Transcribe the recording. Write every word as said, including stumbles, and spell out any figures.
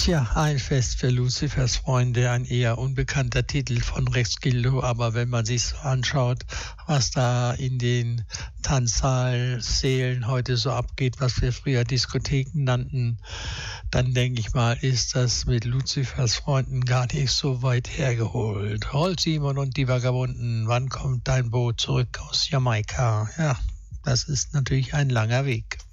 Tja, ein Fest für Luzifers Freunde, ein eher unbekannter Titel von Rex Gildo, aber wenn man sich so anschaut, was da in den Tanzsaalsälen heute so abgeht, was wir früher Diskotheken nannten, dann denke ich mal, ist das mit Luzifers Freunden gar nicht so weit hergeholt. Roll Simon und die Vagabunden, wann kommt dein Boot zurück aus Jamaika? Ja, das ist natürlich ein langer Weg.